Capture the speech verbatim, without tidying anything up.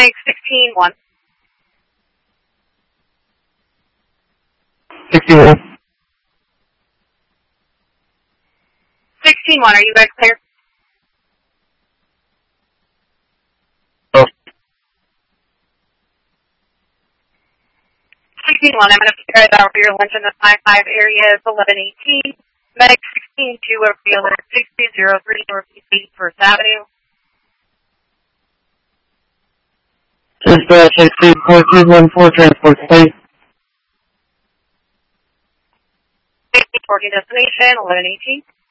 Meg sixteen one. sixty-one. sixteen one, are you guys clear? Oh. sixteen one, I'm going to figure it out for your lunch in the five five area is eleven eighteen. Meg sixteen two over the other sixty oh three Northeast eighty-first Avenue. Dispatch sixteen four three one four, transport state. Reporting destination, eleven eighteen.